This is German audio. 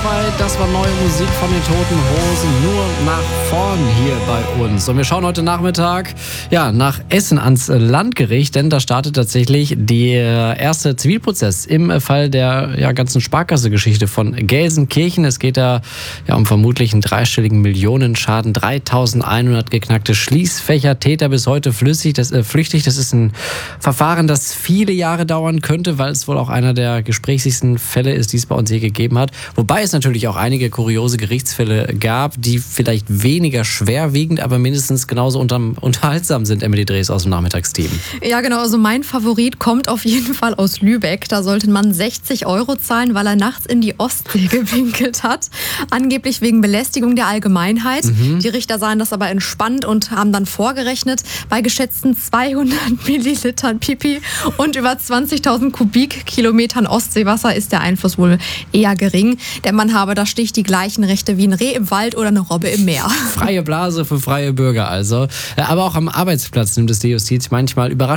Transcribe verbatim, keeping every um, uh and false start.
zwei, das war neue Musik von den Toten Hosen, nur nach vorn hier bei uns. Und wir schauen heute Nachmittag ja, nach Essen ans Landgericht, denn da startet tatsächlich der erste Zivilprozess im Fall der ja, ganzen Sparkasse-Geschichte von Gelsenkirchen. Es geht da ja, um vermutlich einen dreistelligen Millionenschaden, dreitausendeinhundert geknackte Schließfächer, Täter bis heute flüssig, das, äh, flüchtig. Das ist ein Verfahren, das viele Jahre dauern könnte, weil es wohl auch einer der gesprächigsten Fälle ist, die es bei uns je gegeben hat. Wobei es natürlich auch einige kuriose Gerichtsfälle gab, die vielleicht weniger schwerwiegend, aber mindestens genauso unterm, unterhaltsam sind. Emily Drees aus dem Nachmittagsteam. Ja, genau. Also mein Favorit kommt auf jeden Fall aus Lübeck. Da sollte man sechzig Euro zahlen, weil er nachts in die Ostsee gewinkelt hat. Angeblich wegen Belästigung der Allgemeinheit. Mhm. Die Richter sahen das aber entspannt und haben dann vorgerechnet, bei geschätzten zweihundert Millilitern Pipi und über zwanzigtausend Kubikkilometern Ostseewasser ist der Einfluss wohl eher gering. Der Mann habe da schlicht die gleichen Rechte wie ein Reh im Wald oder eine Robbe im Meer. Freie Blase für freie Bürger also. Aber auch am Arbeitsplatz nimmt es die Justiz manchmal überraschend